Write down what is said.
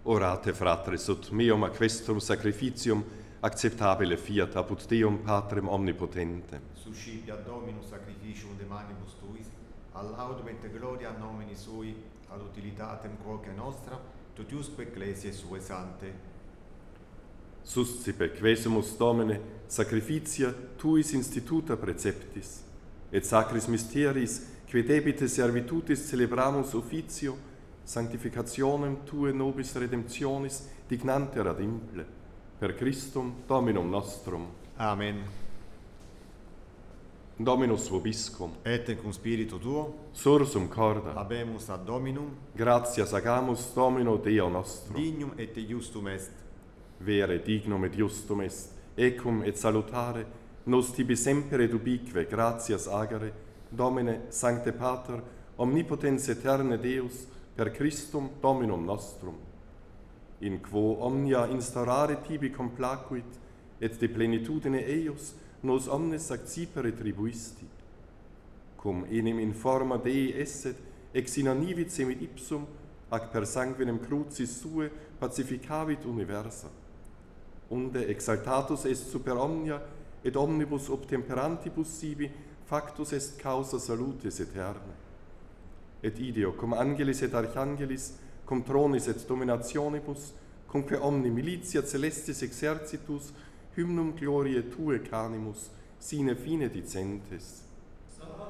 Orate, fratres, ut meum aquestum sacrificium acceptabile fiat apud Deum Patrem omnipotentem. Suscipiat Dominus sacrificium de manibus tuis, ad laudum et gloria nomini sui, ad utilitatem quoque nostra, totiusque ecclesiae sue sante. Suscipe quesumus Domine sacrificia tuis instituta preceptis, et sacris mysteris, que debite servitutis celebramus officio, sanctificationem Tue nobis redemptionis dignanter ad imple, per Christum Dominum nostrum. Amen. Dominus vobiscum, Et cum spiritu tuo, sursum corda, habemus ad Dominum, gratias agamus Domino Deo nostro. dignum et justum est. Vere dignum et justum est, ecum et salutare, nos tibi semper et ubique gratias agere, Domine, Sancte Pater, omnipotens eterne Deus, per Christum Dominum nostrum, in quo omnia instaurare tibi complacuit, et de plenitudine eius nos omnes accipere tribuisti, cum enim in forma Dei esset, ex inanivit semit ipsum, ac per sanguinem crucis sue pacificavit universa, unde exaltatus est super omnia, et omnibus obtemperantibus sibi factus est causa salutis aeterna. Et ideo, cum angelis et archangelis, cum tronis et dominationibus, cumque omni militia celestis exercitus, hymnum gloriae Tue canimus, sine fine dicentes.